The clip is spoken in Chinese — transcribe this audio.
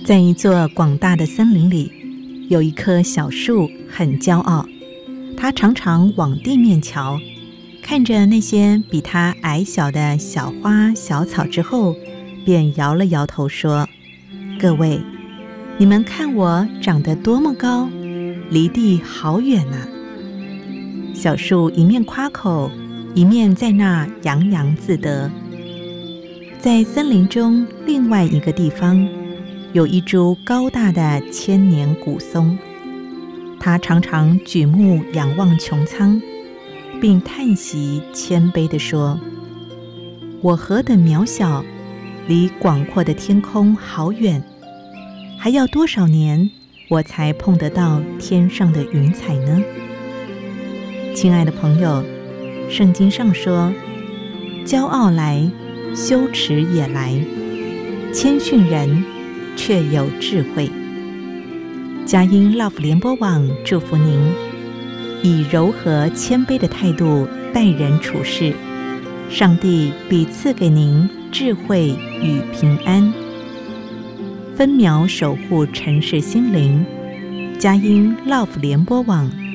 在一座广大的森林里，有一棵小树很骄傲，它常常往地面瞧，看着那些比它矮小的小花小草之后，便摇了摇头说：各位，你们看我长得多么高，离地好远啊。小树一面夸口，一面在那洋洋自得。在森林中另外一个地方，有一株高大的千年古松，它常常举目仰望穹苍，并叹息谦卑地说：我何等渺小，离广阔的天空好远，还要多少年我才碰得到天上的云彩呢？亲爱的朋友，圣经上说，骄傲来，羞耻也来，谦逊人却有智慧。佳音 Love 联播网祝福您，以柔和谦卑的态度待人处事，上帝必赐给您智慧与平安。分秒守护城市心灵，佳音 Love 联播网